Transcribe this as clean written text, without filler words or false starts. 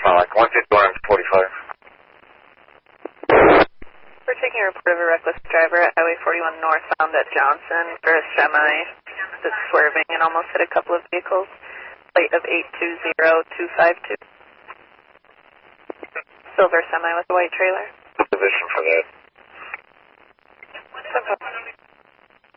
like 151 and 45. We're taking a report of a reckless driver at Highway 41 northbound at Johnson for a semi that's swerving and almost hit a couple of vehicles. Plate of 820252. Silver semi with a white trailer. Position for that.